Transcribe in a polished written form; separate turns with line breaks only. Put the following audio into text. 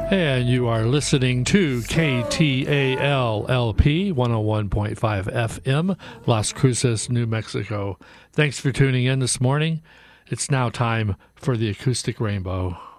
And you are listening to KTAL-LP 101.5 FM, Las Cruces, New Mexico. Thanks for tuning in this morning. It's now time for the Acoustic Rainbow.